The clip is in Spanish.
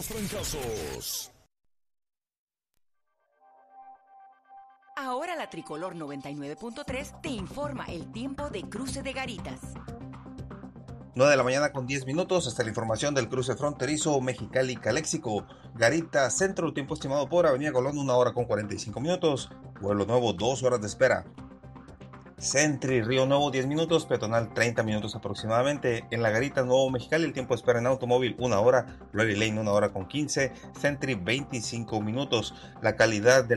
los trancazos. Ahora la Tricolor 99.3 te informa el tiempo de cruce de Garitas. 9 de la mañana con 10 minutos, hasta la información del cruce fronterizo Mexicali-Caléxico. Garitas Centro, tiempo estimado por Avenida Colón, 1 hora con 45 minutos. Pueblo Nuevo, 2 horas de espera. Centri, Río Nuevo, 10 minutos, peatonal 30 minutos aproximadamente. En la Garita Nuevo Mexicali, el tiempo de espera en automóvil 1 hora, Glory Lane 1 hora con 15, Centri 25 minutos. La calidad de